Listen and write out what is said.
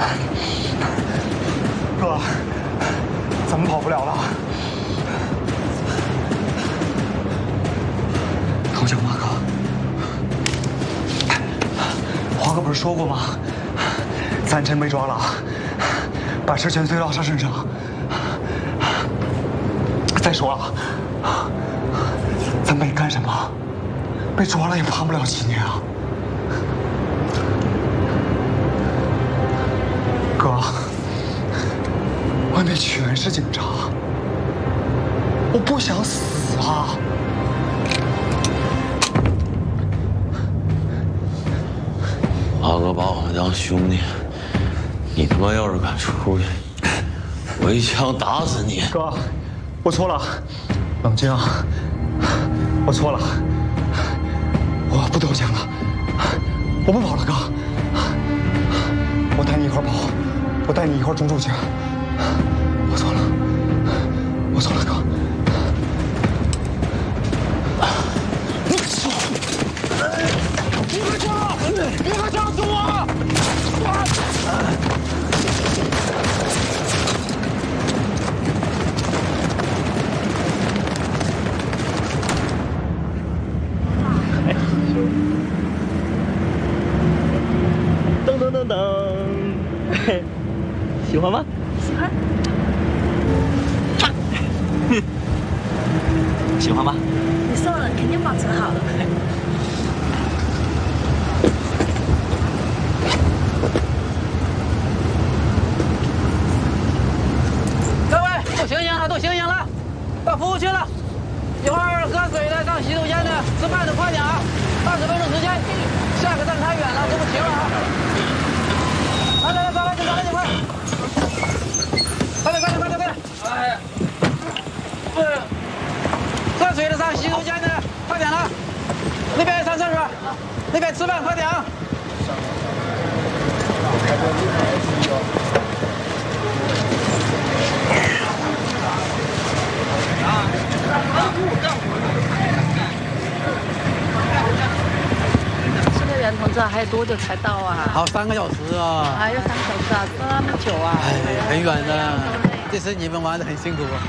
哥，咱们跑不了了。投降吧，哥。华哥不是说过吗？咱真被抓了，把事全推到他身上。再说了，咱没干什么，被抓了也判不了几年啊。哥，外面全是警察，我不想死啊！ 华哥把我们当兄弟，你他妈要是敢出去，我一枪打死你！ 哥，我错了，冷静，我错了，我不投降了，我不跑了，哥，我带你一块跑，我带你一块中去，我错了，我错了，哥。别开枪！救我！ 噔噔噔噔，喜欢吗？ 喜欢。 喜欢吗？ 你送了，肯定保存好了。 各位都醒醒了，都醒醒了，到服务区了。一会儿喝水的、上洗手间的、吃饭的快点啊！20分钟时间，下个站太远了，这不停了啊！来，抓紧，快！快点！哎，喝水的、上洗手间的，快点了！那边上厕所，那边吃饭，快点啊！ 现在袁同志还有多久才到啊？ 还有3个小时啊！ 还有3个小时啊，这么久啊？ 哎，很远的，这次你们玩的很辛苦。